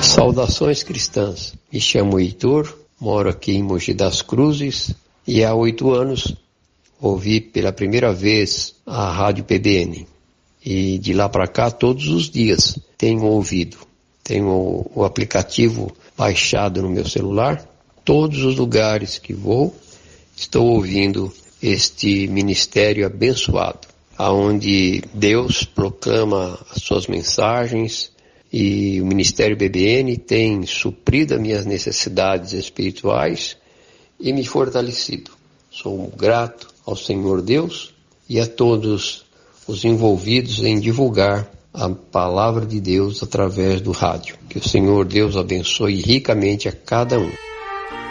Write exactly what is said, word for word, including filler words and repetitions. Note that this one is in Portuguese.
Saudações cristãs, me chamo Heitor, moro aqui em Mogi das Cruzes e há oito anos ouvi pela primeira vez a Rádio P B N e de lá para cá todos os dias tenho ouvido, tenho o, o aplicativo baixado no meu celular, todos os lugares que vou estou ouvindo este ministério abençoado, aonde Deus proclama as suas mensagens. E o Ministério B B N tem suprido as minhas necessidades espirituais e me fortalecido. Sou grato ao Senhor Deus e a todos os envolvidos em divulgar a palavra de Deus através do rádio. Que o Senhor Deus abençoe ricamente a cada um.